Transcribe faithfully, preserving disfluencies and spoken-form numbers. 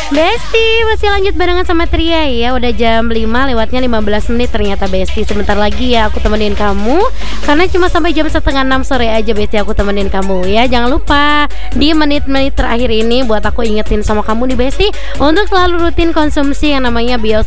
Besti, masih lanjut barengan sama Tria ya. Udah jam lima lewatnya lima belas menit ternyata Besti. Sebentar lagi ya aku temenin kamu. Karena cuma sampai jam setengah enam sore aja Besti aku temenin kamu ya. Jangan lupa di menit-menit terakhir ini buat aku ingetin sama kamu nih Besti, untuk selalu rutin konsumsi yang namanya Bios